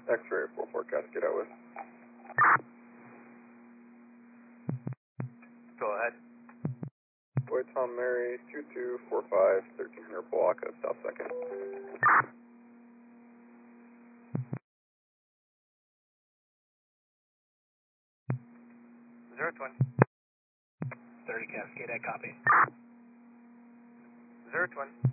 X-ray 44 Cascade out with. Go ahead. Boy Tom Mary 2245 1300 block of South 2nd. 020. 30 Cascade, I copy. 020.